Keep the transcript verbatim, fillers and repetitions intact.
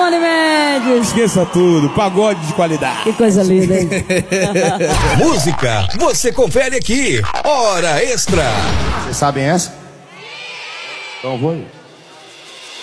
Rony Mendes. Esqueça tudo, pagode de qualidade. Que coisa linda, hein? Música, você confere aqui. Hora Extra. Vocês sabem essa? Então vou aí.